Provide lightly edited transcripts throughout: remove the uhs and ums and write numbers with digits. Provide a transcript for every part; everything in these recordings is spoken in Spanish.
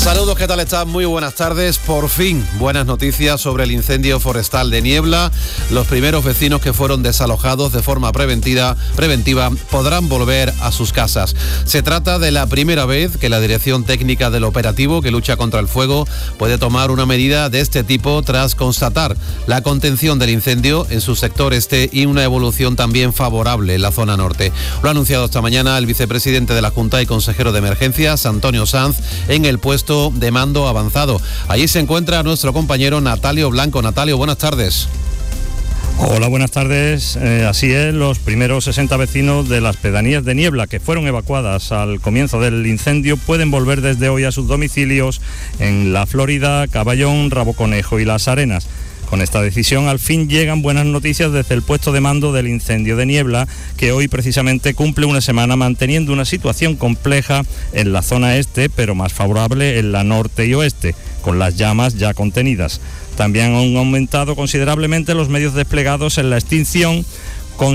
Saludos, ¿qué tal están? Muy buenas tardes. Por fin, buenas noticias sobre el incendio forestal de Niebla. Los primeros vecinos que fueron desalojados de forma preventiva podrán volver a sus casas. Se trata de la primera vez que la Dirección Técnica del Operativo que lucha contra el fuego puede tomar una medida de este tipo tras constatar la contención del incendio en su sector este y una evolución también favorable en la zona norte. Lo ha anunciado esta mañana el vicepresidente de la Junta y consejero de Emergencias, Antonio Sanz, en el puesto de mando avanzado. Allí se encuentra nuestro compañero Natalio Blanco. Natalio, buenas tardes. Hola, buenas tardes. Así es, los primeros 60 vecinos de las pedanías de Niebla que fueron evacuadas al comienzo del incendio pueden volver desde hoy a sus domicilios en La Florida, Caballón, Rabo Conejo y Las Arenas. Con esta decisión, al fin llegan buenas noticias desde el puesto de mando del incendio de Niebla, que hoy precisamente cumple una semana manteniendo una situación compleja en la zona este, pero más favorable en la norte y oeste, con las llamas ya contenidas. También han aumentado considerablemente los medios desplegados en la extinción, con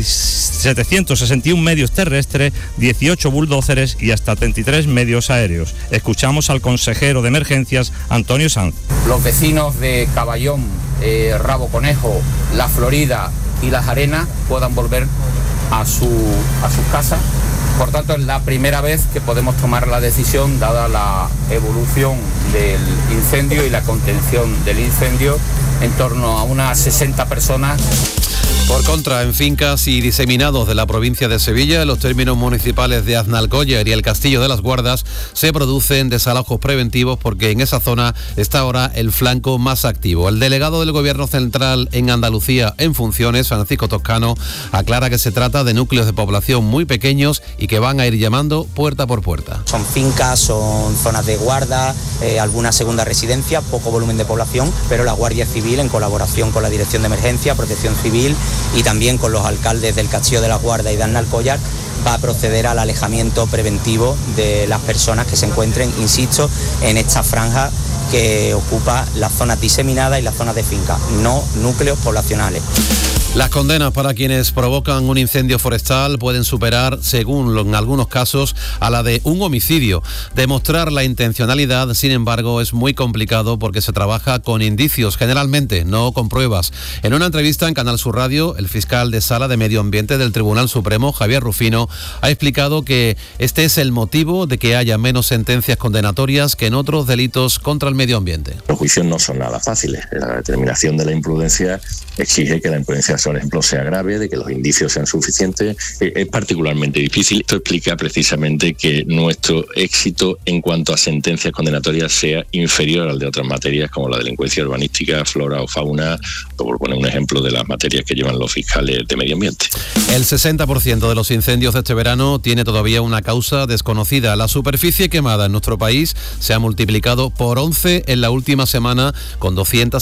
761 medios terrestres, 18 bulldozers y hasta 33 medios aéreos. Escuchamos al consejero de Emergencias, Antonio Sanz. Los vecinos de Caballón, Rabo Conejo, La Florida y Las Arenas puedan volver a sus casas. Por tanto, es la primera vez que podemos tomar la decisión, dada la evolución del incendio y la contención del incendio, en torno a unas 60 personas. Por contra, en fincas y diseminados de la provincia de Sevilla, en los términos municipales de Aznalcóllar y el Castillo de las Guardas, se producen desalojos preventivos porque en esa zona está ahora el flanco más activo. El delegado del Gobierno Central en Andalucía en funciones, Francisco Toscano, aclara que se trata de núcleos de población muy pequeños y que van a ir llamando puerta por puerta. Son fincas, son zonas de guarda, alguna segunda residencia, poco volumen de población, pero la Guardia Civil, en colaboración con la Dirección de Emergencia, Protección Civil y también con los alcaldes del Castillo de las Guardas y de Aznalcóllar, va a proceder al alejamiento preventivo de las personas que se encuentren, insisto, en esta franja que ocupa las zonas diseminadas y las zonas de finca, no núcleos poblacionales. Las condenas para quienes provocan un incendio forestal pueden superar, según en algunos casos, a la de un homicidio. Demostrar la intencionalidad, sin embargo, es muy complicado porque se trabaja con indicios, generalmente, no con pruebas. En una entrevista en Canal Sur Radio, el fiscal de Sala de Medio Ambiente del Tribunal Supremo, Javier Rufino, ha explicado que este es el motivo de que haya menos sentencias condenatorias que en otros delitos contra el medio ambiente. Los juicios no son nada fáciles. La determinación de la imprudencia exige que la imprudencia, por ejemplo, sea grave, de que los indicios sean suficientes. Es particularmente difícil. Esto explica precisamente que nuestro éxito en cuanto a sentencias condenatorias sea inferior al de otras materias como la delincuencia urbanística, flora o fauna, o por poner un ejemplo de las materias que llevan los fiscales de medio ambiente. El 60% de los incendios de este verano tiene todavía una causa desconocida. La superficie quemada en nuestro país se ha multiplicado por 11 en la última semana, con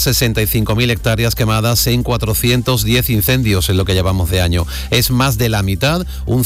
265.000 hectáreas quemadas en 410 incendios en lo que llevamos de año. Es más de la mitad, un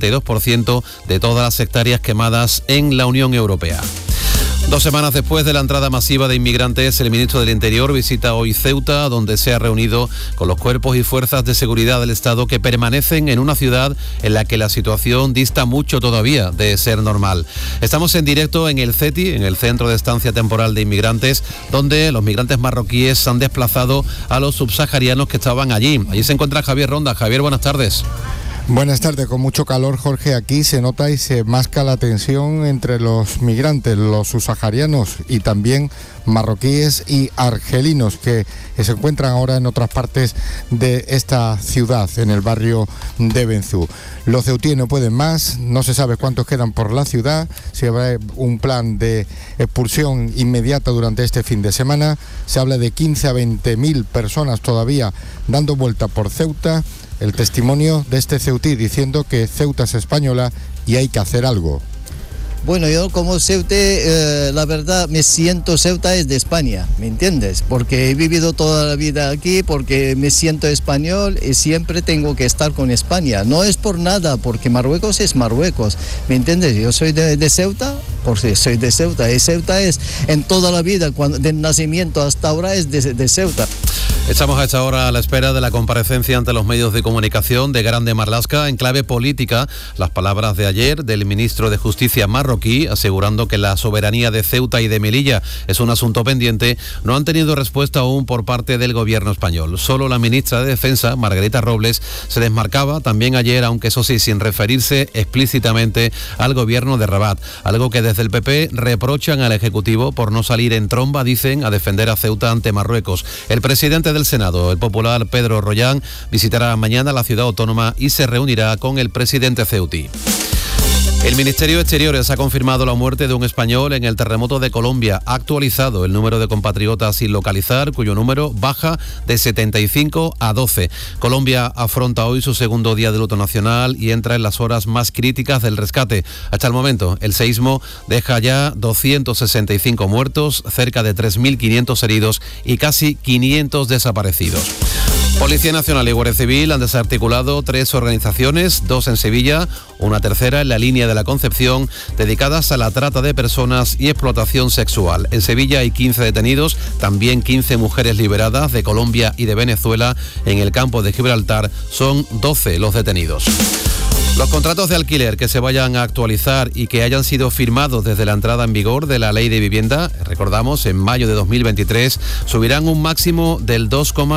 52% de todas las hectáreas quemadas en la Unión Europea. 2 semanas después de la entrada masiva de inmigrantes, el ministro del Interior visita hoy Ceuta, donde se ha reunido con los cuerpos y fuerzas de seguridad del Estado que permanecen en una ciudad en la que la situación dista mucho todavía de ser normal. Estamos en directo en el CETI, en el Centro de Estancia Temporal de Inmigrantes, donde los migrantes marroquíes han desplazado a los subsaharianos que estaban allí. Allí se encuentra Javier Ronda. Javier, buenas tardes. Buenas tardes, con mucho calor, Jorge. Aquí se nota y se masca la tensión entre los migrantes, los subsaharianos y también marroquíes y argelinos que se encuentran ahora en otras partes de esta ciudad, en el barrio de Benzú. Los ceutíes no pueden más, no se sabe cuántos quedan por la ciudad, se habrá un plan de expulsión inmediata durante este fin de semana, se habla de 15 a 20.000 personas todavía dando vuelta por Ceuta. El testimonio de este ceutí diciendo que Ceuta es española y hay que hacer algo. Bueno, yo como ceutí, la verdad me siento Ceuta es de España, ¿me entiendes? Porque he vivido toda la vida aquí, porque me siento español y siempre tengo que estar con España. No es por nada, porque Marruecos es Marruecos, ¿me entiendes? Yo soy de Ceuta, porque soy de Ceuta, y Ceuta es en toda la vida, del nacimiento hasta ahora es de Ceuta. Estamos a esta hora a la espera de la comparecencia ante los medios de comunicación de Grande Marlaska. En clave política, las palabras de ayer del ministro de Justicia marroquí, asegurando que la soberanía de Ceuta y de Melilla es un asunto pendiente, no han tenido respuesta aún por parte del gobierno español. Solo la ministra de Defensa, Margarita Robles, se desmarcaba también ayer, aunque eso sí, sin referirse explícitamente al gobierno de Rabat, algo que desde el PP reprochan al Ejecutivo por no salir en tromba, dicen, a defender a Ceuta ante Marruecos. El presidente del Senado, el popular Pedro Rollán, visitará mañana la ciudad autónoma y se reunirá con el presidente ceutí. El Ministerio de Exteriores ha confirmado la muerte de un español en el terremoto de Colombia. Ha actualizado el número de compatriotas sin localizar, cuyo número baja de 75 a 12. Colombia afronta hoy su segundo día de luto nacional y entra en las horas más críticas del rescate. Hasta el momento, el seísmo deja ya 265 muertos, cerca de 3.500 heridos y casi 500 desaparecidos. Policía Nacional y Guardia Civil han desarticulado 3 organizaciones, 2 en Sevilla, una tercera en la línea de la Concepción, dedicadas a la trata de personas y explotación sexual. En Sevilla hay 15 detenidos, también 15 mujeres liberadas de Colombia y de Venezuela. En el campo de Gibraltar son 12 los detenidos. Los contratos de alquiler que se vayan a actualizar y que hayan sido firmados desde la entrada en vigor de la Ley de Vivienda, recordamos, en mayo de 2023, subirán un máximo del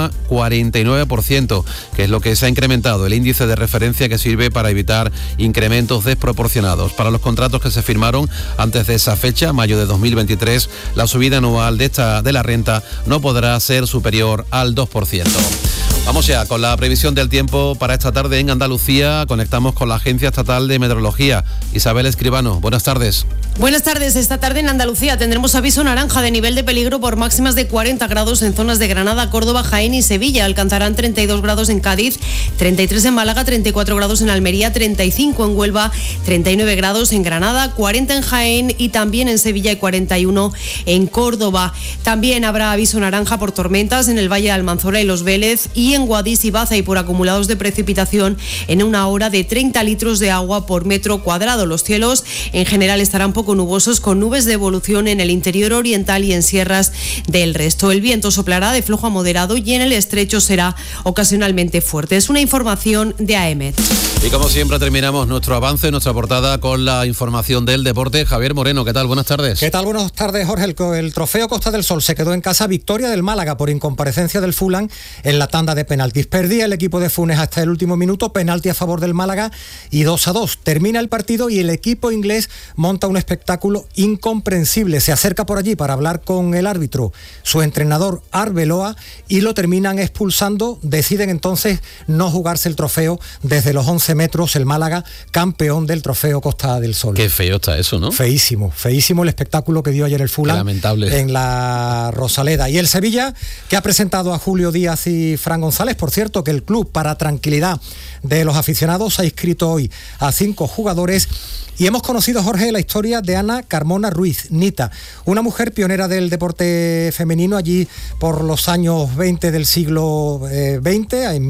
2,49%, que es lo que se ha incrementado el índice de referencia que sirve para evitar incrementos desproporcionados. Para los contratos que se firmaron antes de esa fecha, mayo de 2023, la subida anual de la renta no podrá ser superior al 2%. Vamos ya con la previsión del tiempo para esta tarde en Andalucía. Conectamos con la Agencia Estatal de Meteorología. Isabel Escribano, buenas tardes. Buenas tardes. Esta tarde en Andalucía tendremos aviso naranja de nivel de peligro por máximas de 40 grados en zonas de Granada, Córdoba, Jaén y Sevilla. Alcanzarán 32 grados en Cádiz, 33 en Málaga, 34 grados en Almería, 35 en Huelva, 39 grados en Granada, 40 en Jaén y también en Sevilla y 41 en Córdoba. También habrá aviso naranja por tormentas en el Valle de Almanzora y Los Vélez y en Guadix y Baza y por acumulados de precipitación en una hora de 30 litros de agua por metro cuadrado. Los cielos en general estarán poco nubosos con nubes de evolución en el interior oriental y en sierras del resto. El viento soplará de flojo a moderado y en el estrecho será ocasionalmente fuerte. Es una información de AEMET. Y como siempre terminamos nuestro avance, nuestra portada con la información del deporte. Javier Moreno, ¿qué tal? Buenas tardes. ¿Qué tal? Buenas tardes, Jorge. El trofeo Costa del Sol se quedó en casa. Victoria del Málaga por incomparecencia del Fulham en la tanda de penaltis. Perdía el equipo de Funes hasta el último minuto, penalti a favor del Málaga y 2-2. Termina el partido y el equipo inglés monta un espectáculo incomprensible. Se acerca por allí para hablar con el árbitro, su entrenador Arbeloa, y lo terminan expulsando. Deciden entonces no jugarse el trofeo desde los 11 metros, el Málaga campeón del trofeo Costa del Sol. Qué feo está eso, ¿no? Feísimo, feísimo el espectáculo que dio ayer el Fulham. Lamentable. En la Rosaleda. Y el Sevilla, que ha presentado a Julio Díaz y Fran González. Por cierto, que el club, para tranquilidad de los aficionados, ha inscrito hoy a 5 jugadores. Y hemos conocido, Jorge, la historia de Ana Carmona Ruiz, Nita, una mujer pionera del deporte femenino allí por los años 20 del siglo XX, en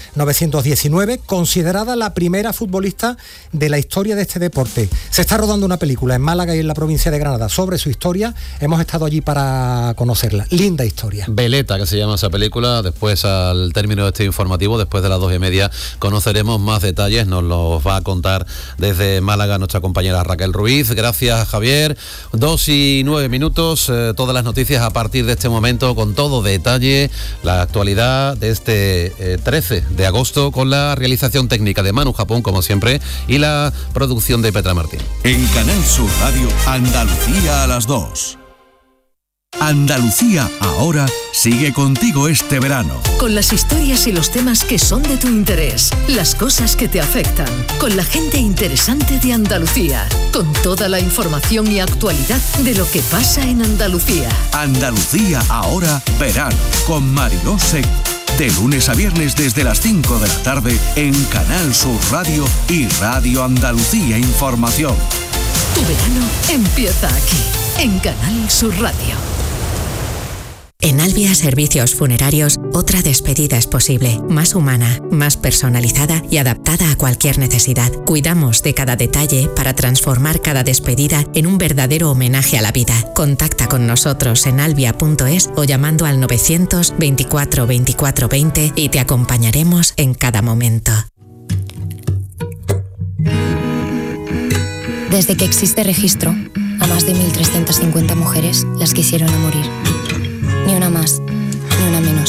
1919, considerada la primera futbolista de la historia de este deporte. Se está rodando una película en Málaga y en la provincia de Granada sobre su historia. Hemos estado allí para conocerla. Linda historia. Veleta, que se llama esa película. Después, al término de este informativo, después de las 2:30, conoceremos más detalles. Nos los va a contar desde Málaga nuestra compañera Raquel Ruiz. Gracias, Javier. 2:09, todas las noticias a partir de este momento con todo detalle, la actualidad de este 13 de agosto con la realización técnica de Manu Japón, como siempre, y la producción de Petra Martín. En Canal Sur Radio, Andalucía a las 2. Andalucía ahora sigue contigo este verano. Con las historias y los temas que son de tu interés, las cosas que te afectan, con la gente interesante de Andalucía, con toda la información y actualidad de lo que pasa en Andalucía. Andalucía ahora verano, con Mariló Seco. De lunes a viernes desde las 5 de la tarde en Canal Sur Radio y Radio Andalucía Información. Tu verano empieza aquí, en Canal Sur Radio. En Albia Servicios Funerarios, otra despedida es posible, más humana, más personalizada y adaptada a cualquier necesidad. Cuidamos de cada detalle para transformar cada despedida en un verdadero homenaje a la vida. Contacta con nosotros en albia.es o llamando al 924 24 20 y te acompañaremos en cada momento. Desde que existe registro, a más de 1.350 mujeres las quisieron a morir. Ni una más, ni una menos.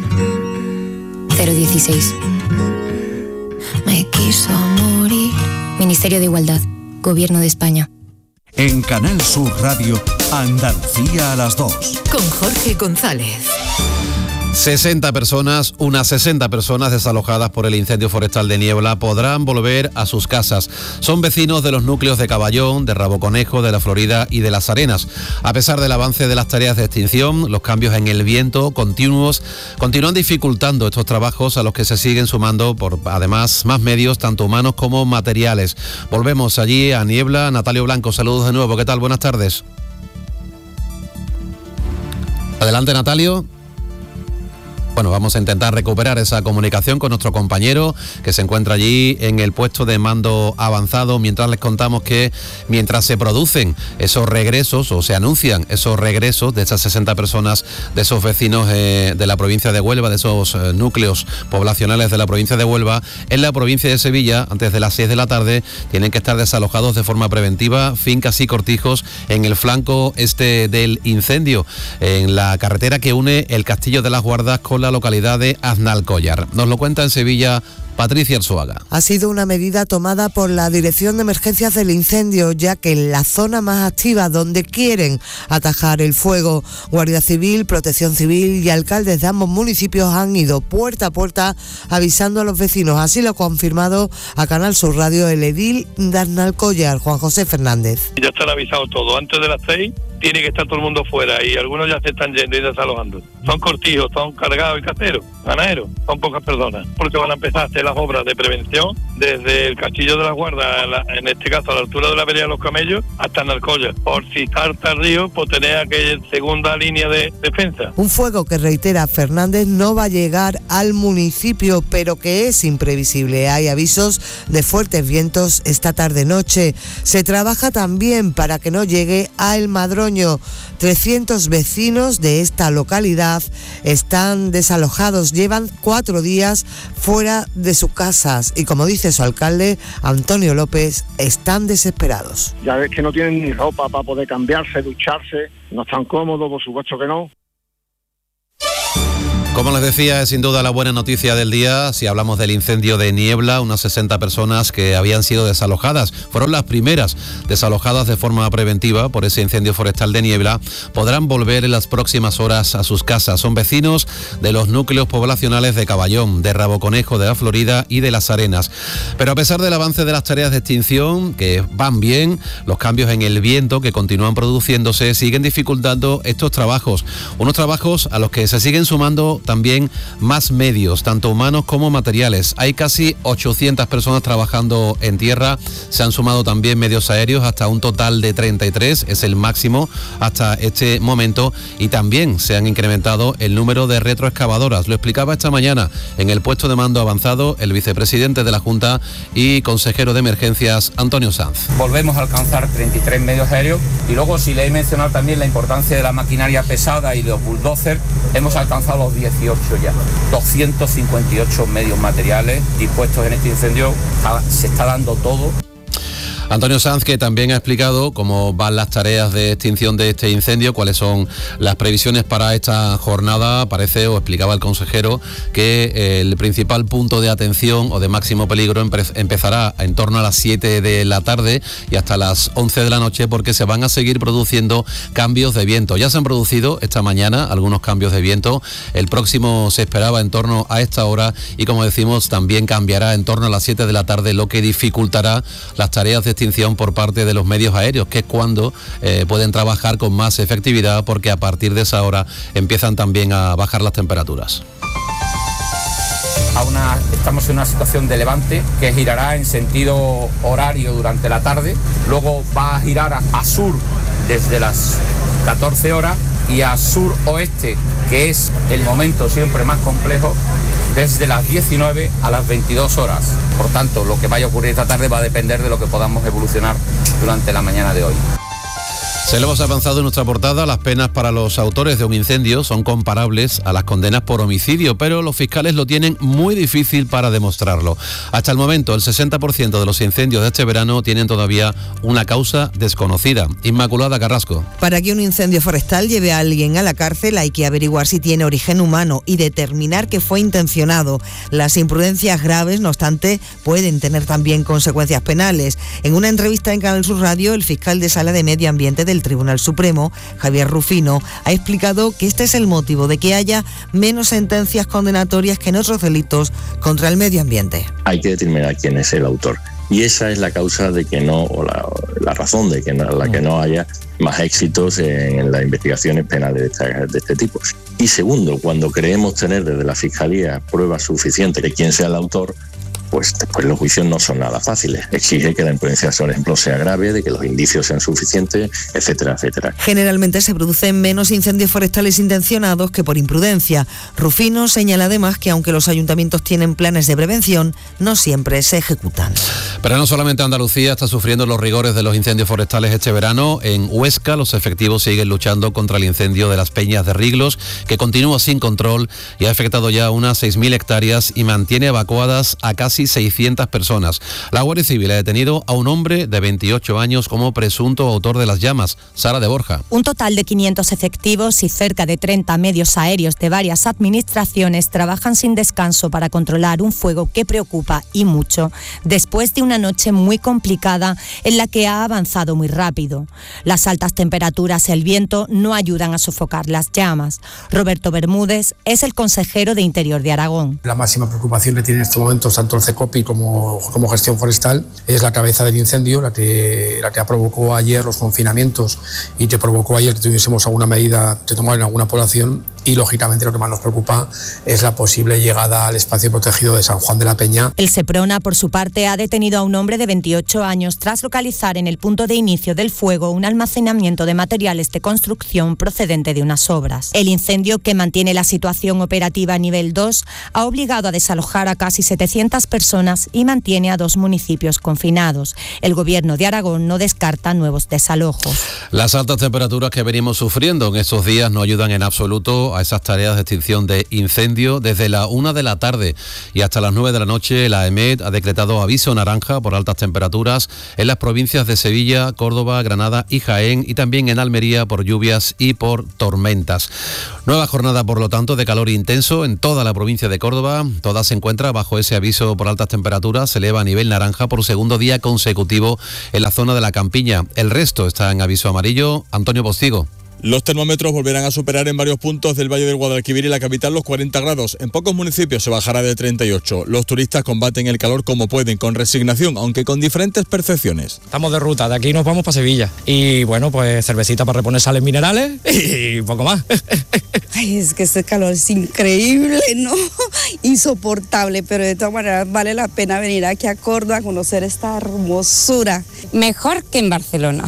016. Me quiso morir. Ministerio de Igualdad, Gobierno de España. En Canal Sur Radio, Andalucía a las 2. Con Jorge González. 60 personas desalojadas por el incendio forestal de Niebla podrán volver a sus casas. Son vecinos de los núcleos de Caballón, de Rabo Conejo, de La Florida y de Las Arenas. A pesar del avance de las tareas de extinción, los cambios en el viento continúan dificultando estos trabajos, a los que se siguen sumando, además, más medios, tanto humanos como materiales. Volvemos allí a Niebla. Natalio Blanco, saludos de nuevo. ¿Qué tal? Buenas tardes. Adelante, Natalio. Bueno, vamos a intentar recuperar esa comunicación con nuestro compañero que se encuentra allí en el puesto de mando avanzado, mientras les contamos que mientras se producen esos regresos o se anuncian esos regresos de esas 60 personas, de esos vecinos de la provincia de Huelva, de esos núcleos poblacionales de la provincia de Huelva, en la provincia de Sevilla, antes de las 6 de la tarde, tienen que estar desalojados de forma preventiva fincas y cortijos en el flanco este del incendio, en la carretera que une el Castillo de las Guardas con la localidad de Aznalcóllar. Nos lo cuenta en Sevilla Patricia Arzuaga. Ha sido una medida tomada por la Dirección de Emergencias del Incendio, ya que en la zona más activa, donde quieren atajar el fuego, Guardia Civil, Protección Civil y alcaldes de ambos municipios han ido puerta a puerta avisando a los vecinos. Así lo ha confirmado a Canal Sur Radio el edil de Aznalcóllar, Juan José Fernández. Ya están avisados todos. Antes de las 6 tiene que estar todo el mundo fuera y algunos ya se están yendo y desalojando. Son cortijos, son cargados y caseros, ganaderos, son pocas personas, porque van a empezar a hacer las obras de prevención desde el Castillo de las Guardas, en este caso a la altura de la vereda de los Camellos, hasta Aznalcóllar. Por si estar tardío, pues tener aquella segunda línea de defensa. Un fuego que, reitera Fernández, no va a llegar al municipio, pero que es imprevisible. Hay avisos de fuertes vientos esta tarde-noche. Se trabaja también para que no llegue a El Madroño. 300 vecinos de esta localidad están desalojados, llevan 4 días fuera de sus casas y, como dice su alcalde, Antonio López, están desesperados. Ya ves que no tienen ni ropa para poder cambiarse, ducharse, no están cómodos, por supuesto que no. Como les decía, es sin duda la buena noticia del día. Si hablamos del incendio de Niebla, unas 60 personas que habían sido desalojadas, fueron las primeras desalojadas de forma preventiva por ese incendio forestal de Niebla, podrán volver en las próximas horas a sus casas. Son vecinos de los núcleos poblacionales de Caballón, de Rabo Conejo, de La Florida y de Las Arenas. Pero a pesar del avance de las tareas de extinción, que van bien, los cambios en el viento que continúan produciéndose siguen dificultando estos trabajos. Unos trabajos a los que se siguen sumando también más medios, tanto humanos como materiales. Hay casi 800 personas trabajando en tierra, se han sumado también medios aéreos hasta un total de 33, es el máximo hasta este momento, y también se han incrementado el número de retroexcavadoras. Lo explicaba esta mañana en el puesto de mando avanzado el vicepresidente de la Junta y consejero de Emergencias, Antonio Sanz. Volvemos a alcanzar 33 medios aéreos y luego, si le he mencionado también la importancia de la maquinaria pesada y los bulldozers, hemos alcanzado los 18 ya. 258 medios materiales dispuestos en este incendio. Se está dando todo. Antonio Sanz, que también ha explicado cómo van las tareas de extinción de este incendio, cuáles son las previsiones para esta jornada. Parece, o explicaba el consejero, que el principal punto de atención o de máximo peligro empezará en torno a las 7 de la tarde y hasta las 11 de la noche, porque se van a seguir produciendo cambios de viento. Ya se han producido esta mañana algunos cambios de viento. El próximo se esperaba en torno a esta hora y, como decimos, también cambiará en torno a las 7 de la tarde, lo que dificultará las tareas de extinción por parte de los medios aéreos, que es cuando pueden trabajar con más efectividad, porque a partir de esa hora empiezan también a bajar las temperaturas. Estamos en una situación de levante que girará en sentido horario durante la tarde, luego va a girar a sur desde las 14 horas y a suroeste, que es el momento siempre más complejo, desde las 19 a las 22 horas. Por tanto, lo que vaya a ocurrir esta tarde va a depender de lo que podamos evolucionar durante la mañana de hoy. Se lo hemos avanzado en nuestra portada, las penas para los autores de un incendio son comparables a las condenas por homicidio, pero los fiscales lo tienen muy difícil para demostrarlo. Hasta el momento, el 60% de los incendios de este verano tienen todavía una causa desconocida. Inmaculada Carrasco. Para que un incendio forestal lleve a alguien a la cárcel hay que averiguar si tiene origen humano y determinar que fue intencionado. Las imprudencias graves, no obstante, pueden tener también consecuencias penales. En una entrevista en Canal Sur Radio, el fiscal de Sala de Medio Ambiente del Tribunal Supremo, Javier Rufino, ha explicado que este es el motivo de que haya menos sentencias condenatorias que en otros delitos contra el medio ambiente. Hay que determinar quién es el autor. Y esa es la causa de que no, o la razón de que no haya más éxitos en las investigaciones penales de este tipo. Y segundo, cuando creemos tener desde la Fiscalía pruebas suficientes de quién sea el autor, pues después los juicios no son nada fáciles. Exige que la imprudencia, por ejemplo, sea grave, de que los indicios sean suficientes, etcétera, etcétera. Generalmente se producen menos incendios forestales intencionados que por imprudencia. Rufino señala además que aunque los ayuntamientos tienen planes de prevención, no siempre se ejecutan. Pero no solamente Andalucía está sufriendo los rigores de los incendios forestales este verano. En Huesca los efectivos siguen luchando contra el incendio de las Peñas de Riglos, que continúa sin control y ha afectado ya unas 6.000 hectáreas y mantiene evacuadas a casi 600 personas. La Guardia Civil ha detenido a un hombre de 28 años como presunto autor de las llamas. Sara de Borja. Un total de 500 efectivos y cerca de 30 medios aéreos de varias administraciones trabajan sin descanso para controlar un fuego que preocupa y mucho, después de una noche muy complicada en la que ha avanzado muy rápido. Las altas temperaturas y el viento no ayudan a sofocar las llamas. Roberto Bermúdez es el consejero de Interior de Aragón. La máxima preocupación que tiene en estos momentos tanto el CECOPI como Gestión Forestal es la cabeza del incendio, la que provocó ayer los confinamientos y que provocó ayer que tuviésemos alguna medida de tomar en alguna población. Y lógicamente lo que más nos preocupa es la posible llegada al espacio protegido de San Juan de la Peña. El Seprona, por su parte, ha detenido a un hombre de 28 años tras localizar en el punto de inicio del fuego un almacenamiento de materiales de construcción procedente de unas obras. El incendio, que mantiene la situación operativa a nivel 2, ha obligado a desalojar a casi 700 personas y mantiene a 2 municipios confinados. El Gobierno de Aragón no descarta nuevos desalojos. Las altas temperaturas que venimos sufriendo en estos días no ayudan en absoluto a esas tareas de extinción de incendio. Desde la 1 de la tarde y hasta las 9 de la noche, la EMET ha decretado aviso naranja por altas temperaturas en las provincias de Sevilla, Córdoba, Granada y Jaén, y también en Almería por lluvias y por tormentas. Nueva jornada, por lo tanto, de calor intenso en toda la provincia de Córdoba. Toda se encuentra bajo ese aviso por altas temperaturas. Se eleva a nivel naranja por segundo día consecutivo en la zona de la Campiña. El resto está en aviso amarillo. Antonio Postigo. Los termómetros volverán a superar en varios puntos del Valle del Guadalquivir y la capital los 40 grados. En pocos municipios se bajará de 38. Los turistas combaten el calor como pueden, con resignación, aunque con diferentes percepciones. Estamos de ruta, de aquí nos vamos para Sevilla. Y bueno, pues cervecita para reponer sales minerales y poco más. Ay, es que ese calor es increíble, ¿no? Insoportable, pero de todas maneras vale la pena venir aquí a Córdoba a conocer esta hermosura. Mejor que en Barcelona.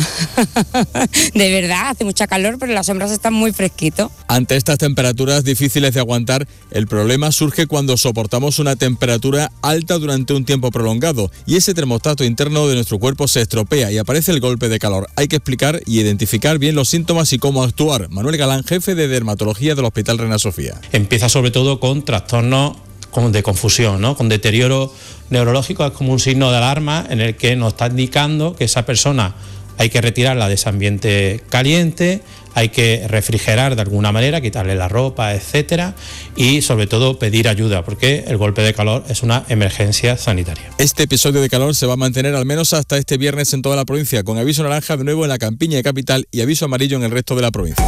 De verdad, hace mucha calor, pero las sombras están muy fresquitos. Ante estas temperaturas difíciles de aguantar, el problema surge cuando soportamos una temperatura alta durante un tiempo prolongado y ese termostato interno de nuestro cuerpo se estropea y aparece el golpe de calor. Hay que explicar y identificar bien los síntomas y cómo actuar. Manuel Galán, jefe de dermatología del Hospital Reina Sofía. Empieza sobre todo con trastornos de confusión, ¿no? Con deterioro neurológico. Es como un signo de alarma en el que nos está indicando que esa persona hay que retirarla de ese ambiente caliente, hay que refrigerar de alguna manera, quitarle la ropa, etcétera, y sobre todo pedir ayuda, porque el golpe de calor es una emergencia sanitaria. Este episodio de calor se va a mantener al menos hasta este viernes en toda la provincia, con aviso naranja de nuevo en la Campiña y capital y aviso amarillo en el resto de la provincia.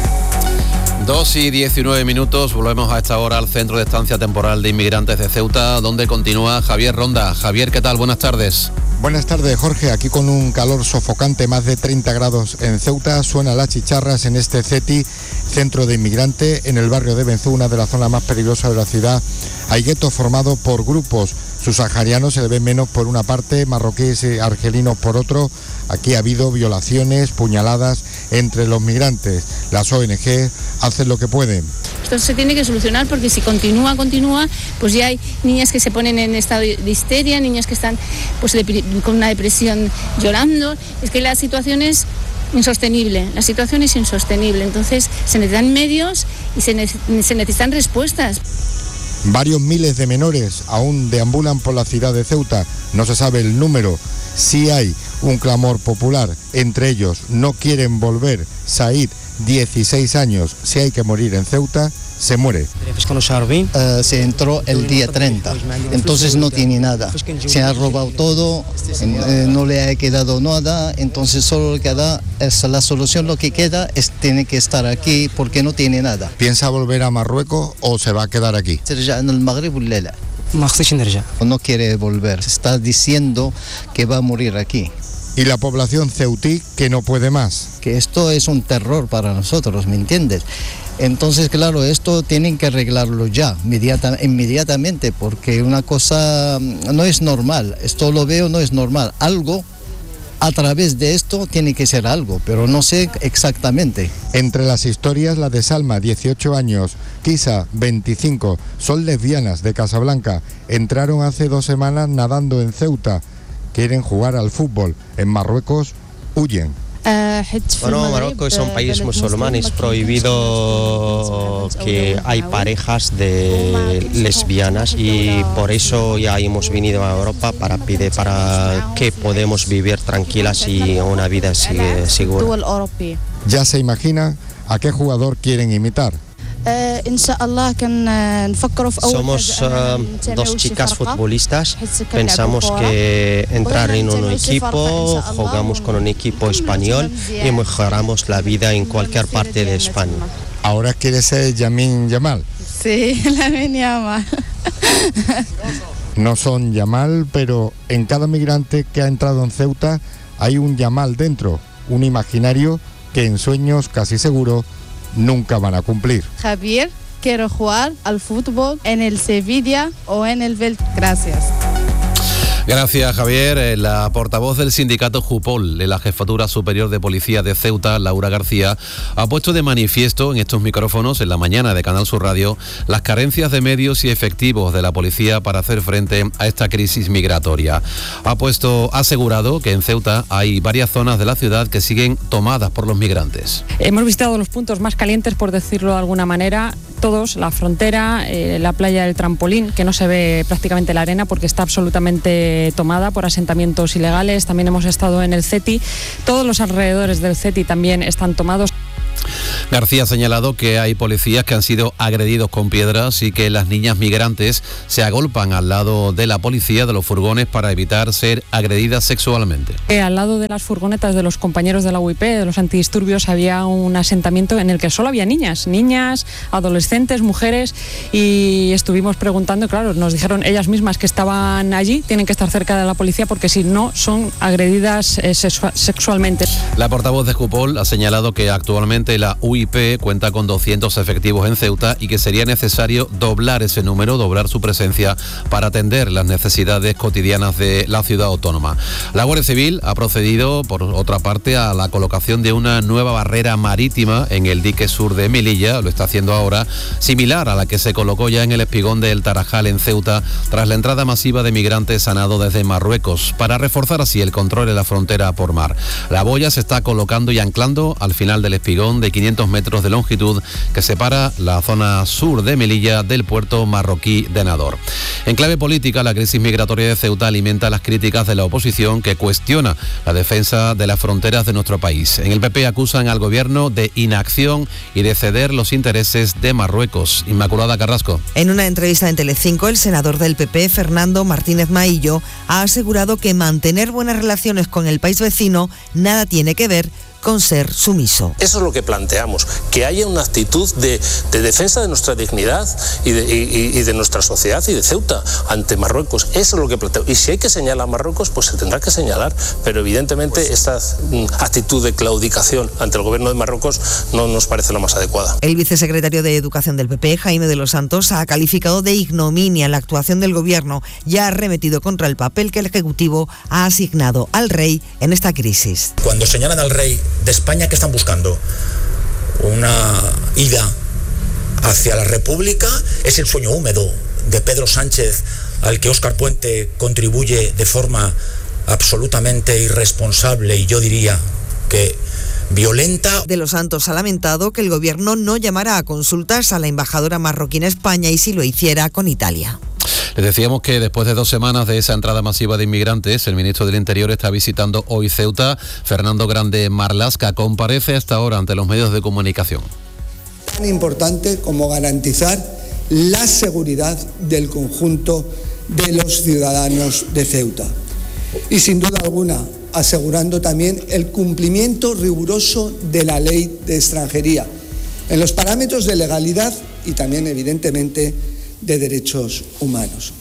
2:19, volvemos a esta hora al Centro de Estancia Temporal de Inmigrantes de Ceuta, donde continúa Javier Ronda. Javier, ¿qué tal? Buenas tardes. Buenas tardes, Jorge. Aquí con un calor sofocante, más de 30 grados en Ceuta. Suenan las chicharras en este CETI, Centro de Inmigrante, en el barrio de Benzú, una de las zonas más peligrosas de la ciudad. Hay guetos formados por grupos subsaharianos, se le ven menos por una parte, marroquíes y argelinos por otro. Aquí ha habido violaciones, puñaladas entre los migrantes. Las ONG hacen lo que pueden. Esto se tiene que solucionar porque si continúa, pues ya hay niñas que se ponen en estado de histeria, niñas que están pues con una depresión llorando. Es que la situación es insostenible, entonces se necesitan medios y se necesitan respuestas. Varios miles de menores aún deambulan por la ciudad de Ceuta, no se sabe el número. Sí hay un clamor popular, entre ellos no quieren volver. Said, 16 años, si hay que morir en Ceuta, se muere. Se entró el día 30, entonces no tiene nada. Se ha robado todo, no le ha quedado nada, entonces solo queda es la solución, lo que queda es tiene que estar aquí porque no tiene nada. ¿Piensa volver a Marruecos o se va a quedar aquí? No quiere volver, está diciendo que va a morir aquí. Y la población ceutí que no puede más. Que esto es un terror para nosotros, ¿me entiendes? Entonces, claro, esto tienen que arreglarlo ya, inmediatamente, porque una cosa no es normal, esto lo veo, no es normal. Algo, a través de esto, tiene que ser algo, pero no sé exactamente. Entre las historias, la de Salma, 18 años, Kisa, 25, son lesbianas de Casablanca. Entraron hace 2 semanas nadando en Ceuta. Quieren jugar al fútbol. En Marruecos, huyen. Bueno, Marruecos es un país musulmán, es prohibido que hay parejas de lesbianas y por eso ya hemos venido a Europa para pedir para que podamos vivir tranquilas y una vida segura. Ya se imagina a qué jugador quieren imitar. Somos 2 chicas futbolistas, pensamos que entrar en un equipo, jugamos con un equipo español y mejoramos la vida en cualquier parte de España. ¿Ahora quiere ser Yamin Yamal? Sí, Lamine Yamal. No son Yamal, pero en cada migrante que ha entrado en Ceuta hay un Yamal dentro, un imaginario que en sueños casi seguro nunca van a cumplir. Javier, quiero jugar al fútbol en el Sevilla o en el Belt. Gracias. Gracias, Javier. La portavoz del sindicato Jupol de la Jefatura Superior de Policía de Ceuta, Laura García, ha puesto de manifiesto en estos micrófonos en la mañana de Canal Sur Radio las carencias de medios y efectivos de la policía para hacer frente a esta crisis migratoria. Ha asegurado que en Ceuta hay varias zonas de la ciudad que siguen tomadas por los migrantes. Hemos visitado los puntos más calientes, por decirlo de alguna manera, todos, la frontera, la playa del Trampolín, que no se ve prácticamente la arena porque está absolutamente tomada por asentamientos ilegales. También hemos estado en el CETI. Todos los alrededores del CETI también están tomados. García ha señalado que hay policías que han sido agredidos con piedras y que las niñas migrantes se agolpan al lado de la policía de los furgones para evitar ser agredidas sexualmente. Al lado de las furgonetas de los compañeros de la UIP, de los antidisturbios, había un asentamiento en el que solo había niñas, adolescentes, mujeres, y estuvimos preguntando, claro, nos dijeron ellas mismas que estaban allí, tienen que estar cerca de la policía porque si no son agredidas sexualmente. La portavoz de Jupol ha señalado que actualmente la UIP cuenta con 200 efectivos en Ceuta y que sería necesario doblar ese número, doblar su presencia para atender las necesidades cotidianas de la ciudad autónoma. La Guardia Civil ha procedido, por otra parte, a la colocación de una nueva barrera marítima en el dique sur de Melilla, lo está haciendo ahora, similar a la que se colocó ya en el espigón del Tarajal en Ceuta, tras la entrada masiva de migrantes a nado desde Marruecos, para reforzar así el control de la frontera por mar. La boya se está colocando y anclando al final del espigón de 500 metros de longitud que separa la zona sur de Melilla del puerto marroquí de Nador. En clave política, la crisis migratoria de Ceuta alimenta las críticas de la oposición que cuestiona la defensa de las fronteras de nuestro país. En el PP acusan al gobierno de inacción y de ceder los intereses de Marruecos. Inmaculada Carrasco. En una entrevista en Telecinco, el senador del PP, Fernando Martínez Maillo, ha asegurado que mantener buenas relaciones con el país vecino nada tiene que ver con ser sumiso. Eso es lo que planteamos, que haya una actitud de defensa de nuestra dignidad y de nuestra sociedad y de Ceuta ante Marruecos. Eso es lo que planteamos. Y si hay que señalar a Marruecos, pues se tendrá que señalar, pero evidentemente esta actitud de claudicación ante el gobierno de Marruecos no nos parece la más adecuada. El vicesecretario de Educación del PP, Jaime de los Santos, ha calificado de ignominia la actuación del gobierno y ha arremetido contra el papel que el Ejecutivo ha asignado al rey en esta crisis. Cuando señalan al rey de España, ¿qué están buscando? Una ida hacia la República. Es el sueño húmedo de Pedro Sánchez, al que Óscar Puente contribuye de forma absolutamente irresponsable y yo diría que violenta. De los Santos ha lamentado que el gobierno no llamara a consultas a la embajadora marroquí en España y si lo hiciera con Italia. Les decíamos que después de 2 semanas de esa entrada masiva de inmigrantes, el ministro del Interior está visitando hoy Ceuta. Fernando Grande Marlaska comparece hasta ahora ante los medios de comunicación. Tan importante como garantizar la seguridad del conjunto de los ciudadanos de Ceuta. Y sin duda alguna, asegurando también el cumplimiento riguroso de la ley de extranjería, en los parámetros de legalidad y también, evidentemente, de derechos humanos.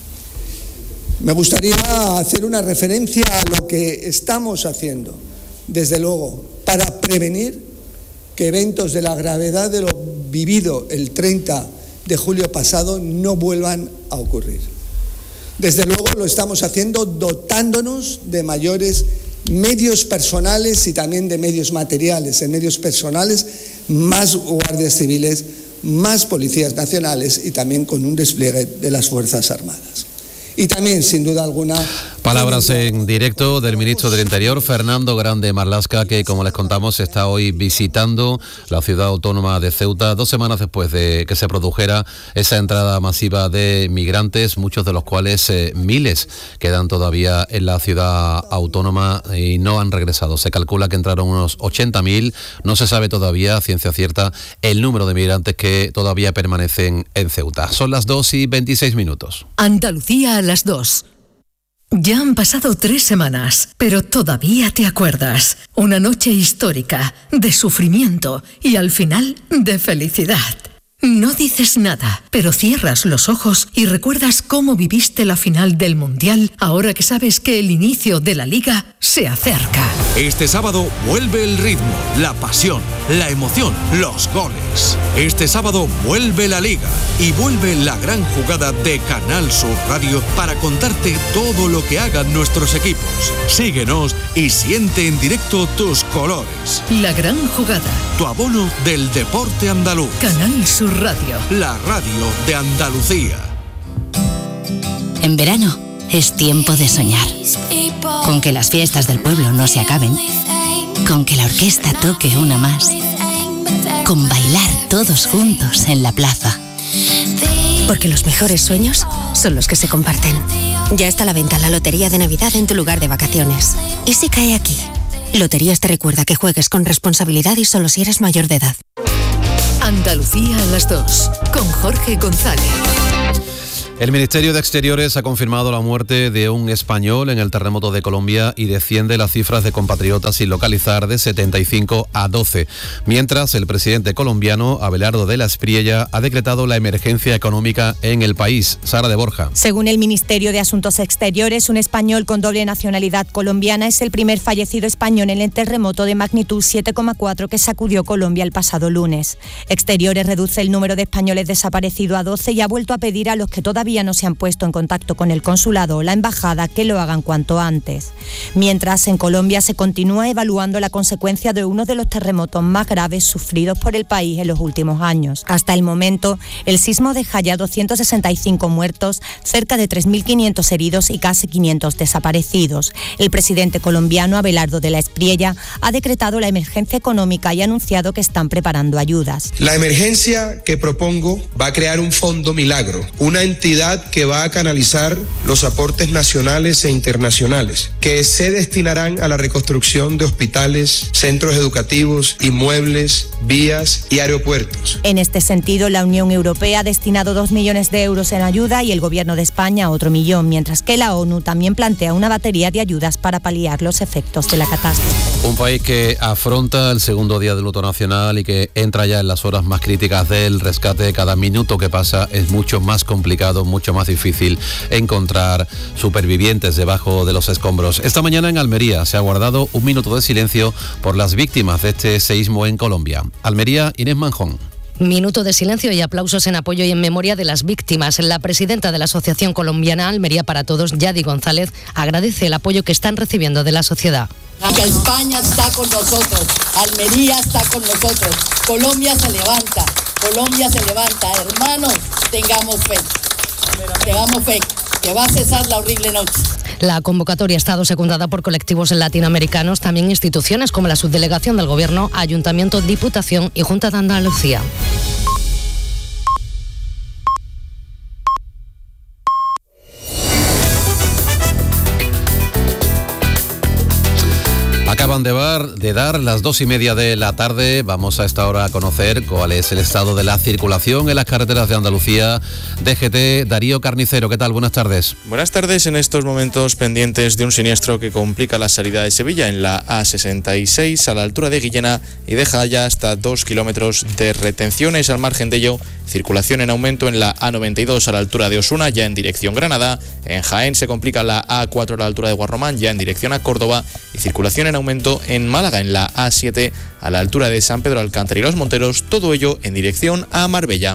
Me gustaría hacer una referencia a lo que estamos haciendo, desde luego, para prevenir que eventos de la gravedad de lo vivido el 30 de julio pasado no vuelvan a ocurrir. Desde luego lo estamos haciendo dotándonos de mayores medios personales y también de medios materiales. En medios personales, más guardias civiles, más policías nacionales y también con un despliegue de las Fuerzas Armadas. Y también, sin duda alguna... Palabras en directo del ministro del Interior, Fernando Grande Marlaska, que, como les contamos, está hoy visitando la ciudad autónoma de Ceuta, 2 semanas después de que se produjera esa entrada masiva de migrantes, muchos de los cuales miles quedan todavía en la ciudad autónoma y no han regresado. Se calcula que entraron unos 80.000, no se sabe todavía, a ciencia cierta, el número de migrantes que todavía permanecen en Ceuta. Son las 2:26. Andalucía a las 2. Ya han pasado 3 semanas, pero todavía te acuerdas. Una noche histórica, de sufrimiento y al final de felicidad. No dices nada, pero cierras los ojos y recuerdas cómo viviste la final del Mundial ahora que sabes que el inicio de la Liga se acerca. Este sábado vuelve el ritmo, la pasión, la emoción, los goles. Este sábado vuelve la Liga y vuelve la gran jugada de Canal Sur Radio para contarte todo lo que hagan nuestros equipos. Síguenos y siente en directo tus colores. La gran jugada. Tu abono del deporte andaluz. Canal Sur Radio. La radio de Andalucía. En verano es tiempo de soñar. Con que las fiestas del pueblo no se acaben. Con que la orquesta toque una más. Con bailar todos juntos en la plaza. Porque los mejores sueños son los que se comparten. Ya está a la venta la Lotería de Navidad en tu lugar de vacaciones. ¿Y si cae aquí? Loterías te recuerda que juegues con responsabilidad y solo si eres mayor de edad. Andalucía a las 2, con Jorge González. El Ministerio de Exteriores ha confirmado la muerte de un español en el terremoto de Colombia y desciende las cifras de compatriotas sin localizar de 75 a 12. Mientras, el presidente colombiano, Abelardo de la Espriella, ha decretado la emergencia económica en el país. Sara de Borja. Según el Ministerio de Asuntos Exteriores, un español con doble nacionalidad colombiana es el primer fallecido español en el terremoto de magnitud 7,4 que sacudió Colombia el pasado lunes. Exteriores reduce el número de españoles desaparecidos a 12 y ha vuelto a pedir a los que todavía no se han puesto en contacto con el consulado o la embajada que lo hagan cuanto antes. Mientras, en Colombia se continúa evaluando la consecuencia de uno de los terremotos más graves sufridos por el país en los últimos años. Hasta el momento, el sismo deja ya 265 muertos, cerca de 3.500 heridos y casi 500 desaparecidos. El presidente colombiano, Abelardo de la Espriella, ha decretado la emergencia económica y ha anunciado que están preparando ayudas. La emergencia que propongo va a crear un fondo milagro, una entidad que va a canalizar los aportes nacionales e internacionales, que se destinarán a la reconstrucción de hospitales, centros educativos, inmuebles, vías y aeropuertos. En este sentido, la Unión Europea ha destinado 2 millones de euros en ayuda y el Gobierno de España otro millón, mientras que la ONU también plantea una batería de ayudas para paliar los efectos de la catástrofe. Un país que afronta el segundo día de luto nacional y que entra ya en las horas más críticas del rescate. Cada minuto que pasa es mucho más complicado, mucho más difícil encontrar supervivientes debajo de los escombros. Esta mañana en Almería se ha guardado un minuto de silencio por las víctimas de este seísmo en Colombia. Almería, Inés Manjón. Minuto de silencio y aplausos en apoyo y en memoria de las víctimas. La presidenta de la Asociación Colombiana Almería para Todos, Yadi González, agradece el apoyo que están recibiendo de la sociedad. Que España está con nosotros, Almería está con nosotros, Colombia se levanta, hermanos, tengamos fe, que va a cesar la horrible noche. La convocatoria ha estado secundada por colectivos latinoamericanos, también instituciones como la Subdelegación del Gobierno, Ayuntamiento, Diputación y Junta de Andalucía. Acaban de dar las 2:30 de la tarde. Vamos a esta hora a conocer cuál es el estado de la circulación en las carreteras de Andalucía. DGT, Darío Carnicero, ¿qué tal? Buenas tardes. Buenas tardes. En estos momentos pendientes de un siniestro que complica la salida de Sevilla en la A66 a la altura de Guillena y deja ya hasta 2 kilómetros de retenciones. Al margen de ello, circulación en aumento en la A92 a la altura de Osuna, ya en dirección Granada. En Jaén se complica la A4 a la altura de Guarromán, ya en dirección a Córdoba. Y circulación en aumento en Málaga, en la A7 a la altura de San Pedro Alcántara y Los Monteros, todo ello en dirección a Marbella.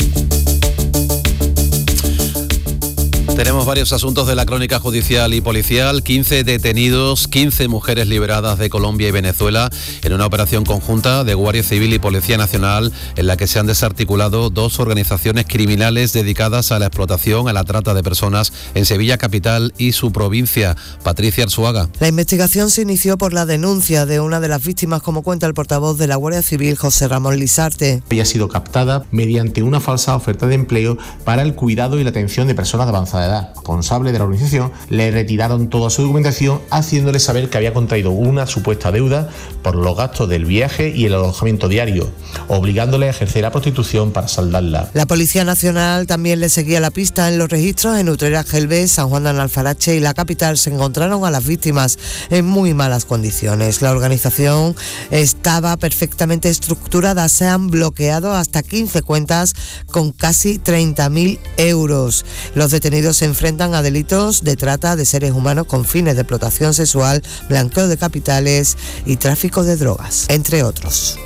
Tenemos varios asuntos de la crónica judicial y policial. 15 detenidos, 15 mujeres liberadas de Colombia y Venezuela en una operación conjunta de Guardia Civil y Policía Nacional en la que se han desarticulado 2 organizaciones criminales dedicadas a la explotación, a la trata de personas en Sevilla capital y su provincia. Patricia Arzuaga. La investigación se inició por la denuncia de una de las víctimas, como cuenta el portavoz de la Guardia Civil, José Ramón Lisarte. Ella ha sido captada mediante una falsa oferta de empleo para el cuidado y la atención de personas de avanzada edad. Responsable de la organización le retiraron toda su documentación, haciéndole saber que había contraído una supuesta deuda por los gastos del viaje y el alojamiento diario, obligándole a ejercer la prostitución para saldarla. La Policía Nacional también le seguía la pista en los registros. En Utrera, Gelbés, San Juan de Alfarache y la capital se encontraron a las víctimas en muy malas condiciones. La organización estaba perfectamente estructurada. Se han bloqueado hasta 15 cuentas con casi 30.000 euros. Los detenidos se enfrentan a delitos de trata de seres humanos con fines de explotación sexual, blanqueo de capitales y tráfico de drogas, entre otros.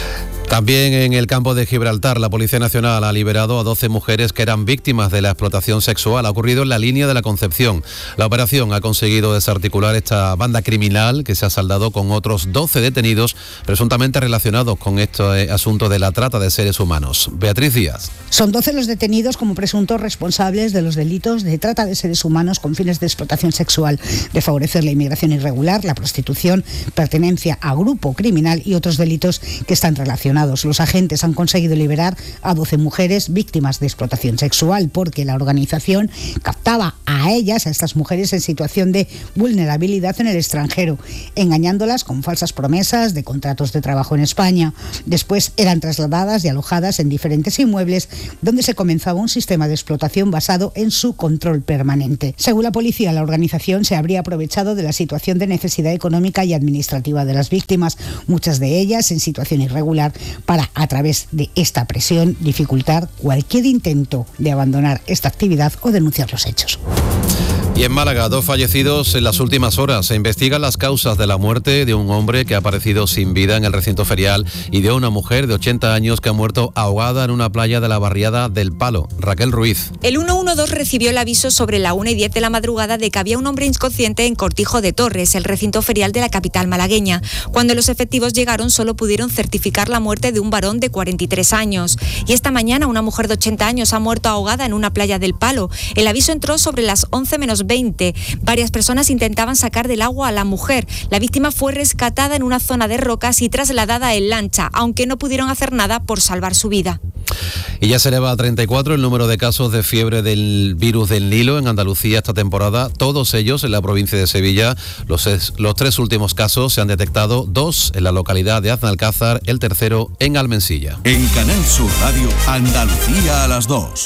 También en el campo de Gibraltar, la Policía Nacional ha liberado a 12 mujeres que eran víctimas de la explotación sexual. Ha ocurrido en la línea de la Concepción. La operación ha conseguido desarticular esta banda criminal que se ha saldado con otros 12 detenidos presuntamente relacionados con este asunto de la trata de seres humanos. Beatriz Díaz. Son 12 los detenidos como presuntos responsables de los delitos de trata de seres humanos con fines de explotación sexual, de favorecer la inmigración irregular, la prostitución, pertenencia a grupo criminal y otros delitos que están relacionados. Los agentes han conseguido liberar a 12 mujeres víctimas de explotación sexual porque la organización captaba a ellas, a estas mujeres en situación de vulnerabilidad en el extranjero, engañándolas con falsas promesas de contratos de trabajo en España. Después eran trasladadas y alojadas en diferentes inmuebles donde se comenzaba un sistema de explotación basado en su control permanente. Según la policía, la organización se habría aprovechado de la situación de necesidad económica y administrativa de las víctimas, muchas de ellas en situación irregular, para, a través de esta presión, dificultar cualquier intento de abandonar esta actividad o denunciar los hechos. Y en Málaga, 2 fallecidos en las últimas horas. Se investigan las causas de la muerte de un hombre que ha aparecido sin vida en el recinto ferial y de una mujer de 80 años que ha muerto ahogada en una playa de la barriada del Palo. Raquel Ruiz. El 112 recibió el aviso sobre la 1:10 de la madrugada de que había un hombre inconsciente en Cortijo de Torres, el recinto ferial de la capital malagueña. Cuando los efectivos llegaron, solo pudieron certificar la muerte de un varón de 43 años. Y esta mañana una mujer de 80 años ha muerto ahogada en una playa del Palo. El aviso entró sobre las 11 menos 20. Varias personas intentaban sacar del agua a la mujer. La víctima fue rescatada en una zona de rocas y trasladada en lancha, aunque no pudieron hacer nada por salvar su vida. Y ya se eleva a 34 el número de casos de fiebre del virus del Nilo en Andalucía esta temporada, todos ellos en la provincia de Sevilla. Los 3 últimos casos se han detectado, 2 en la localidad de Aznalcázar, el tercero en Almensilla. En Canal Sur Radio, Andalucía a las 2.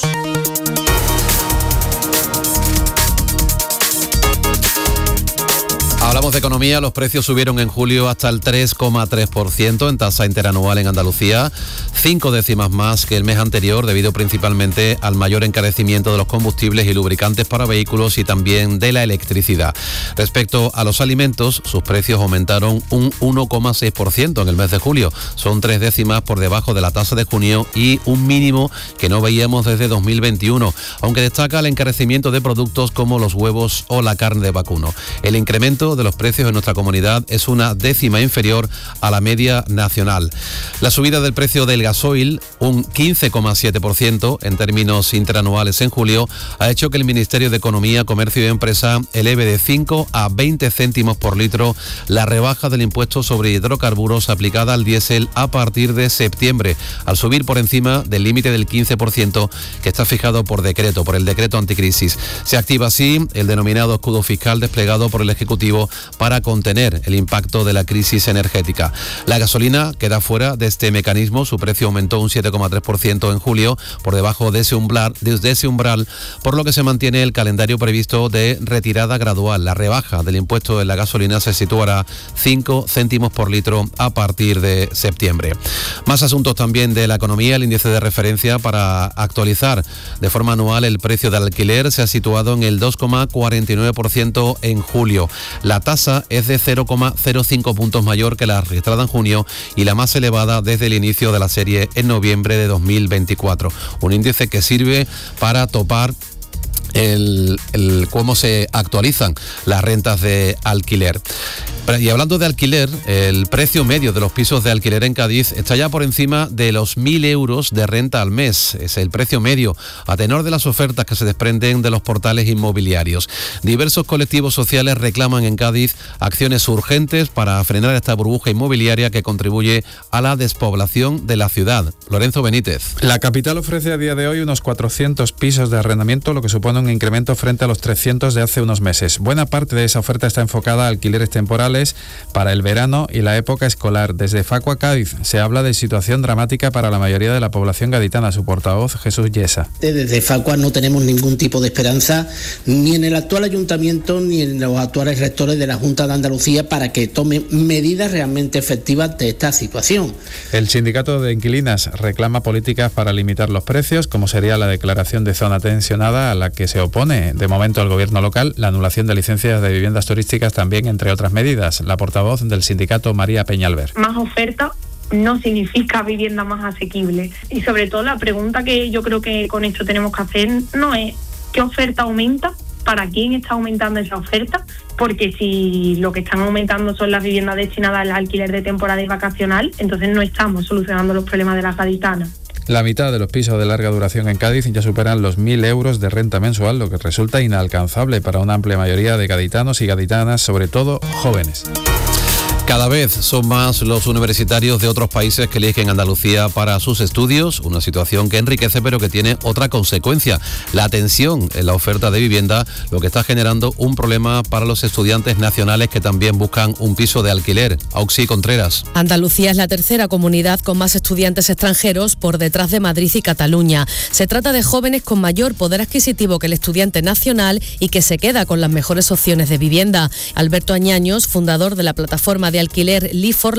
Hablamos de economía, los precios subieron en julio hasta el 3,3% en tasa interanual en Andalucía, 5 décimas más que el mes anterior, debido principalmente al mayor encarecimiento de los combustibles y lubricantes para vehículos y también de la electricidad. Respecto a los alimentos, sus precios aumentaron un 1,6% en el mes de julio, son 3 décimas por debajo de la tasa de junio y un mínimo que no veíamos desde 2021, aunque destaca el encarecimiento de productos como los huevos o la carne de vacuno. El incremento de los precios en nuestra comunidad es una décima inferior a la media nacional. La subida del precio del gasoil, un 15,7% en términos interanuales en julio, ha hecho que el Ministerio de Economía, Comercio y Empresa eleve de 5 a 20 céntimos por litro la rebaja del impuesto sobre hidrocarburos aplicada al diésel a partir de septiembre, al subir por encima del límite del 15% que está fijado por el decreto anticrisis. Se activa así el denominado escudo fiscal desplegado por el Ejecutivo para contener el impacto de la crisis energética. La gasolina queda fuera de este mecanismo, su precio aumentó un 7,3% en julio, por debajo de ese umbral, por lo que se mantiene el calendario previsto de retirada gradual. La rebaja del impuesto de la gasolina se situará 5 céntimos por litro a partir de septiembre. Más asuntos también de la economía. El índice de referencia para actualizar de forma anual el precio del alquiler se ha situado en el 2,49% en julio. La tasa es de 0,05 puntos mayor que la registrada en junio y la más elevada desde el inicio de la serie en noviembre de 2024. Un índice que sirve para topar cómo se actualizan las rentas de alquiler. Y hablando de alquiler, el precio medio de los pisos de alquiler en Cádiz está ya por encima de los 1.000 euros de renta al mes. Es el precio medio, a tenor de las ofertas que se desprenden de los portales inmobiliarios. Diversos colectivos sociales reclaman en Cádiz acciones urgentes para frenar esta burbuja inmobiliaria que contribuye a la despoblación de la ciudad. Lorenzo Benítez. La capital ofrece a día de hoy unos 400 pisos de arrendamiento, lo que supone un incremento frente a los 300 de hace unos meses. Buena parte de esa oferta está enfocada a alquileres temporales para el verano y la época escolar. Desde Facua Cádiz se habla de situación dramática para la mayoría de la población gaditana. Su portavoz, Jesús Yesa. Desde Facua no tenemos ningún tipo de esperanza ni en el actual ayuntamiento ni en los actuales rectores de la Junta de Andalucía para que tomen medidas realmente efectivas de esta situación. El sindicato de inquilinas reclama políticas para limitar los precios, como sería la declaración de zona tensionada, a la que se opone de momento el gobierno local, la anulación de licencias de viviendas turísticas también, entre otras medidas. La portavoz del sindicato, María Peñalver. Más oferta no significa vivienda más asequible. Y sobre todo la pregunta que yo creo que con esto tenemos que hacer no es ¿qué oferta aumenta? ¿Para quién está aumentando esa oferta? Porque si lo que están aumentando son las viviendas destinadas al alquiler de temporada y vacacional, entonces no estamos solucionando los problemas de las gaditanas. La mitad de los pisos de larga duración en Cádiz ya superan los 1.000 euros de renta mensual, lo que resulta inalcanzable para una amplia mayoría de gaditanos y gaditanas, sobre todo jóvenes. Cada vez son más los universitarios de otros países que eligen Andalucía para sus estudios, una situación que enriquece pero que tiene otra consecuencia, la tensión en la oferta de vivienda, lo que está generando un problema para los estudiantes nacionales que también buscan un piso de alquiler. Auxi Contreras. Andalucía es la tercera comunidad con más estudiantes extranjeros por detrás de Madrid y Cataluña. Se trata de jóvenes con mayor poder adquisitivo que el estudiante nacional y que se queda con las mejores opciones de vivienda. Alberto Añaños, fundador de la plataforma de alquiler Live for